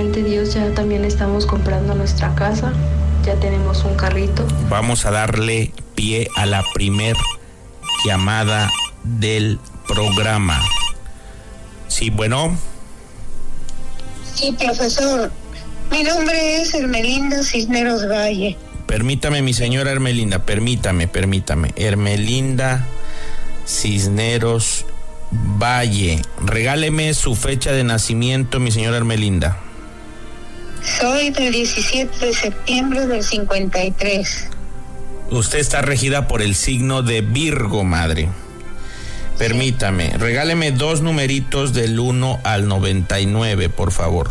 primeramente Dios, ya también estamos comprando nuestra casa, ya tenemos un carrito. Vamos a darle pie a la primer llamada del programa. Sí, bueno. Sí, profesor. Mi nombre es Hermelinda Cisneros Valle. Permítame, mi señora Hermelinda, permítame. Hermelinda Cisneros Valle. Regáleme su fecha de nacimiento, mi señora Hermelinda. Soy del 17 de septiembre del 53. Usted está regida por el signo de Virgo, madre. Permítame, regáleme 2 numeritos del 1 al 99, por favor.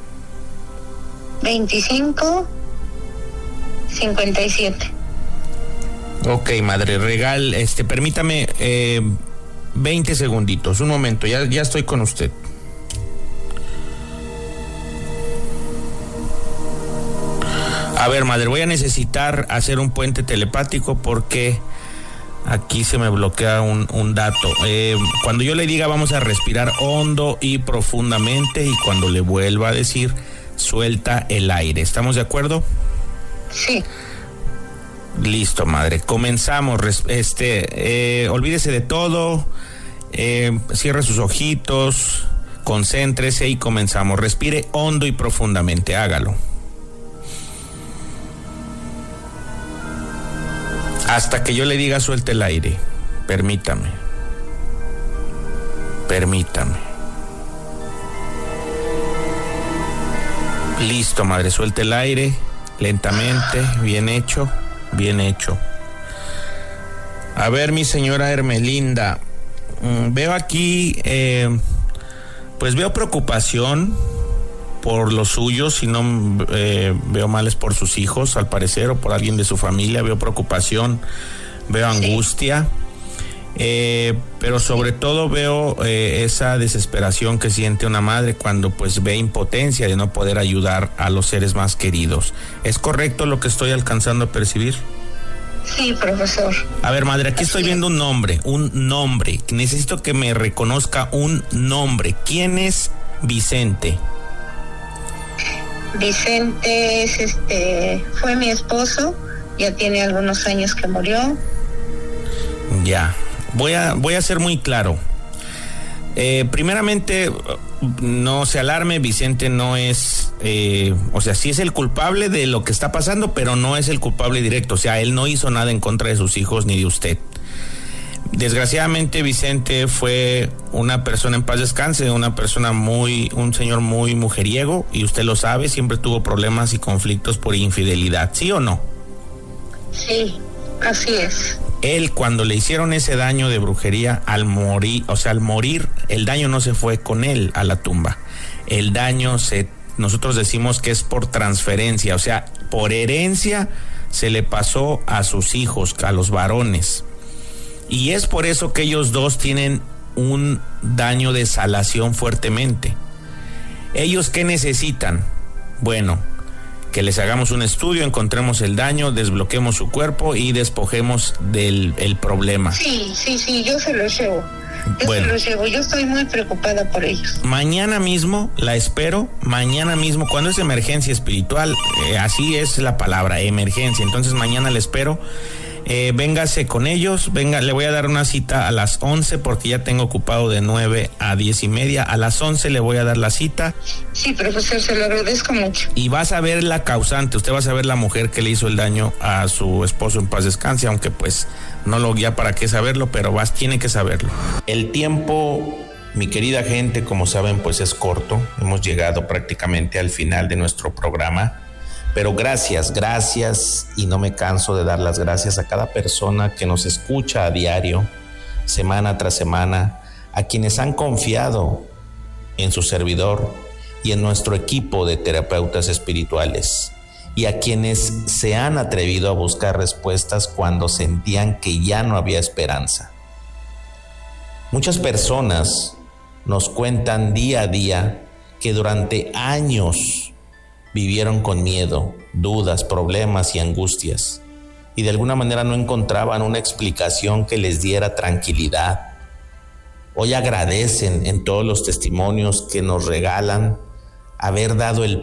25, 57. Ok, madre, permítame 20 segunditos, un momento, ya estoy con usted. A ver, madre, voy a necesitar hacer un puente telepático porque aquí se me bloquea un dato. Cuando yo le diga vamos a respirar hondo y profundamente, y cuando le vuelva a decir, suelta el aire. ¿Estamos de acuerdo? Sí. Listo, madre. Comenzamos. Olvídese de todo. Cierre sus ojitos. Concéntrese y comenzamos. Respire hondo y profundamente. Hágalo. Hasta que yo le diga suelte el aire. Permítame. Listo, madre, suelte el aire. Lentamente, bien hecho. A ver, mi señora Hermelinda, veo aquí, pues veo preocupación por los suyos, si no veo mal es por sus hijos, al parecer, o por alguien de su familia. Veo preocupación, veo angustia, pero sobre todo veo esa desesperación que siente una madre cuando pues ve impotencia de no poder ayudar a los seres más queridos. ¿Es correcto lo que estoy alcanzando a percibir? Sí, profesor. A ver, madre, aquí estoy viendo un nombre. Necesito que me reconozca un nombre. ¿Quién es Vicente? Vicente es fue mi esposo, ya tiene algunos años que murió. Ya, voy a ser muy claro. Primeramente, no se alarme, Vicente no es, sí es el culpable de lo que está pasando, pero no es el culpable directo. O sea, él no hizo nada en contra de sus hijos ni de usted. Desgraciadamente, Vicente fue una persona, en paz descanse, un señor muy mujeriego, y usted lo sabe, siempre tuvo problemas y conflictos por infidelidad, ¿sí o no? Sí, así es. Él, cuando le hicieron ese daño de brujería, al morir, el daño no se fue con él a la tumba. El daño nosotros decimos que es por transferencia, o sea, por herencia se le pasó a sus hijos, a los varones. Y es por eso que ellos dos tienen un daño de salación fuertemente. ¿Ellos qué necesitan? Bueno, que les hagamos un estudio, encontremos el daño, desbloqueemos su cuerpo y despojemos del problema. Sí, yo se los llevo. Yo estoy muy preocupada por ellos. Mañana mismo la espero, cuando es emergencia espiritual, así es la palabra, emergencia. Entonces mañana la espero. Véngase con ellos, le voy a dar una cita a las 11 porque ya tengo ocupado de 9 a 10:30. A las 11 le voy a dar la cita. Sí, profesor, se lo agradezco mucho. Y vas a ver la causante, usted va a saber la mujer que le hizo el daño a su esposo, en paz descanse, aunque pues no lo guía para qué saberlo, pero tiene que saberlo. El tiempo, mi querida gente, como saben, pues es corto. Hemos llegado prácticamente al final de nuestro programa. Pero gracias, y no me canso de dar las gracias a cada persona que nos escucha a diario, semana tras semana, a quienes han confiado en su servidor y en nuestro equipo de terapeutas espirituales, y a quienes se han atrevido a buscar respuestas cuando sentían que ya no había esperanza. Muchas personas nos cuentan día a día que durante años vivieron con miedo, dudas, problemas y angustias, y de alguna manera no encontraban una explicación que les diera tranquilidad. Hoy agradecen en todos los testimonios que nos regalan haber dado el